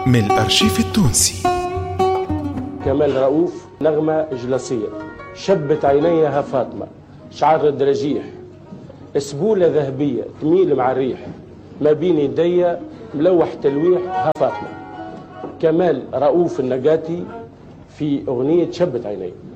من الأرشيف التونسي. كمال رؤوف، نغمة جلاسية. شبت عينيها فاطمة، شعر الدراجيح، سبولة ذهبية تميل مع الريح، ما بين يدي ملوح تلويح ها فاطمة. كمال رؤوف النجاتي في أغنية شبت عيني.